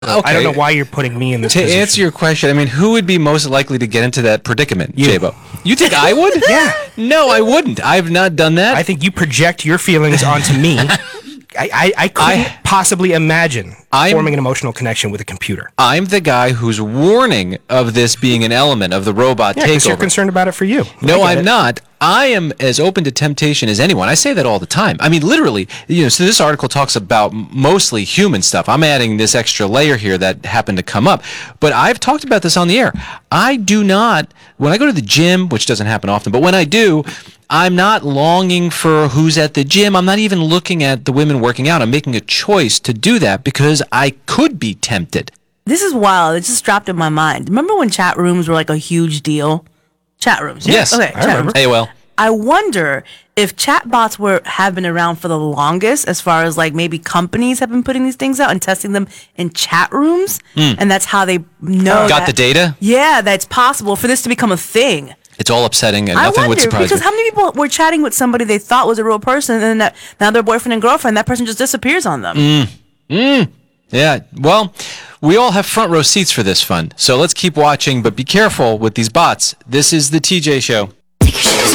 Okay. I don't know why you're putting me in this To position. answer your question, I mean, who would be most likely to get into that predicament, You. Jabo? You think I would? Yeah. No, I wouldn't. I've not done that. I think you project your feelings onto me. I couldn't possibly imagine forming an emotional connection with a computer. I'm the guy who's warning of this being an element of the robot Yeah, because you're takeover. concerned about it for you. No, I get I'm it. not. I am as open to temptation as anyone. I say that all the time. I mean, literally, so this article talks about mostly human stuff. I'm adding this extra layer here that happened to come up. But I've talked about this on the air. I do not, when I go to the gym, which doesn't happen often, but when I do, I'm not longing for who's at the gym. I'm not even looking at the women working out. I'm making a choice to do that because I could be tempted. This is wild. It just dropped in my mind. Remember when chat rooms were like a huge deal? Chat rooms. Yes. Okay. I remember. AOL. I wonder if chatbots have been around for the longest, as far as like maybe companies have been putting these things out and testing them in chat rooms, and that's how they know. Got the data? Yeah, that's possible for this to become a thing. It's all upsetting and I nothing wonder would surprise because me. how many people were chatting with somebody they thought was a real person, and then now they're boyfriend and girlfriend, that person just disappears on them. Yeah, well, we all have front row seats for this fun, so let's keep watching, but be careful with these bots. This is the TJ Show.